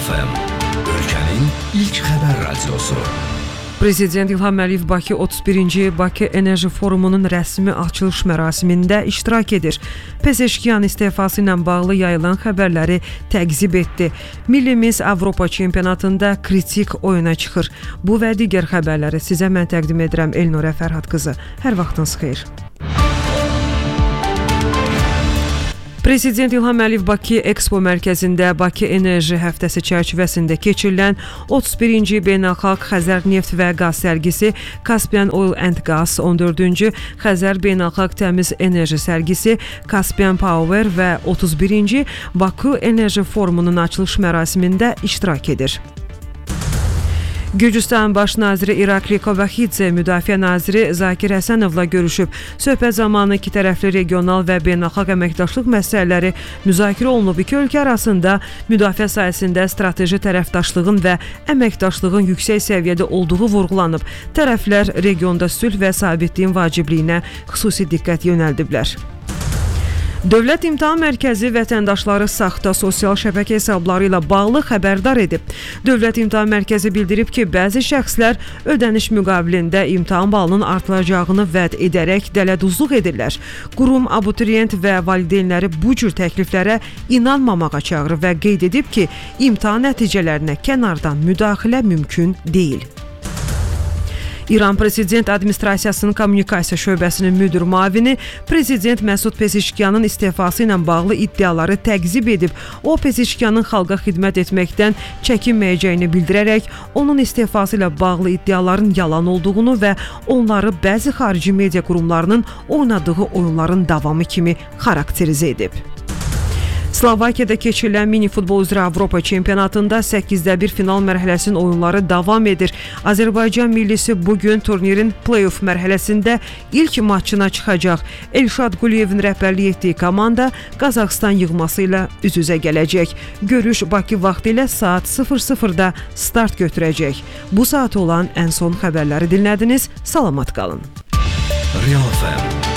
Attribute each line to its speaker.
Speaker 1: FM, ölkənin ilk xəbər radiosu.
Speaker 2: Prezident İlham Əliyev Bakı 31-ci Bakı Enerji Forumunun rəsmi açılış mərasimində iştirak edir. Pezeşkiyan istifası ilə bağlı yayılan xəbərləri təqzib etdi. Millimiz Avropa çempionatında kritik oyuna çıxır. Bu və digər xəbərləri sizə mən təqdim edirəm Elnurə Fərhad qızı. Hər vaxtınız xeyir. Prezident İlham Əliyev Bakı Expo mərkəzində Bakı Enerji həftəsi çərçivəsində keçirilən 31-ci Beynəlxalq Xəzər Neft və Qaz sərgisi, Caspian Oil and Gas 14-cü Xəzər Beynəlxalq Təmiz Enerji sərgisi, Caspian Power və 31-ci Bakı Enerji Forumunun açılış mərasimində iştirak edir. Gürcüstan Baş naziri İrakli Kovaxidze Müdafiə naziri Zakir Həsənovla görüşüb. Söhbət zamanı iki tərəfli regional və beynəlxalq əməkdaşlıq məsələləri müzakirə olunub. İki ölkə arasında müdafiə sahəsində strateji tərəfdaşlığın və əməkdaşlığın yüksək səviyyədə olduğu vurğulanıb. Tərəflər regionda sülh və sabitliyin vacibliyinə xüsusi diqqət yönəldiblər. Dövlət İmtahan Mərkəzi vətəndaşları saxta sosial şəbəkə hesabları ilə bağlı xəbərdar edib. Dövlət İmtahan Mərkəzi bildirib ki, bəzi şəxslər ödəniş müqabilində imtahan balının artırılacağını vəd edərək dələduzluq edirlər. Qurum abituriyent və valideynləri bu cür təkliflərə inanmamağa çağırır və qeyd edib ki, imtahan nəticələrinə kənardan müdaxilə mümkün deyil. İran Prezident Administrasiyasının Kommunikasiya şöbəsinin müdir müavini Prezident Məsud Pezeşkiyanın istifası ilə bağlı iddiaları təqzib edib. O, Pezeşkiyanın xalqa xidmət etməkdən çəkinməyəcəyini bildirərək, onun istifası ilə bağlı iddiaların yalan olduğunu və onları bəzi xarici media qurumlarının oynadığı oyunların davamı kimi xarakterizə edib. Slovakiyada keçirilən mini futbol üzrə Avropa çempionatında 8-1 final mərhələsinin oyunları davam edir. Azərbaycan millisi bugün turnirin play-off mərhələsində ilk maçına çıxacaq. Elşad Quliyevin rəhbərlik etdiyi komanda Qazaxıstan yığması ilə üz-üzə gələcək. Görüş Bakı vaxtı ilə saat 00-da start götürəcək. Bu saat olan ən son xəbərləri dinlədiniz. Salamat qalın.
Speaker 1: Real FM